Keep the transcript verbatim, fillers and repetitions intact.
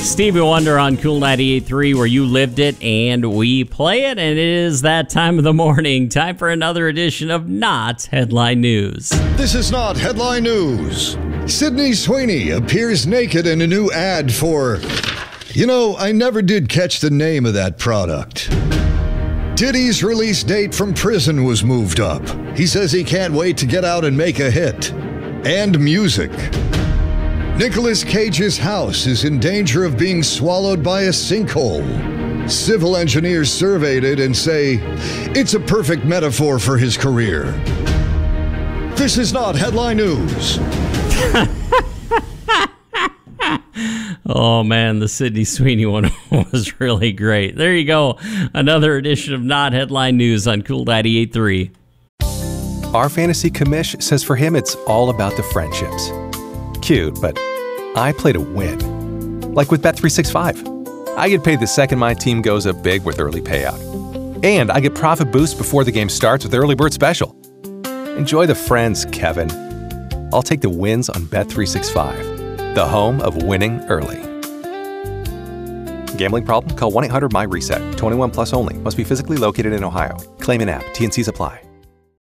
Stevie Wonder on Cool ninety-eight point three, where you lived it and we play it. And it is that time of the morning. Time for another edition of Not Headline News. This is Not Headline News. Sydney Sweeney appears naked in a new ad for... You know, I never did catch the name of that product. Diddy's release date from prison was moved up. He says he can't wait to get out and make a hit. And music. Nicolas Cage's house is in danger of being swallowed by a sinkhole. Civil engineers surveyed it and say it's a perfect metaphor for his career. This is Not Headline News. Oh, man, the Sydney Sweeney one was really great. There you go. Another edition of Not Headline News on Cool ninety-eight point three. Our fantasy commish says for him it's all about the friendships. Cute, but I play to win. Like with Bet three sixty-five. I get paid the second my team goes up big with early payout. And I get profit boost before the game starts with Early Bird Special. Enjoy the friends, Kevin. I'll take the wins on Bet three sixty-five. The home of winning early. Gambling problem? Call one eight hundred M Y reset. twenty-one plus only. Must be physically located in Ohio. Claim in app. T N Cs apply.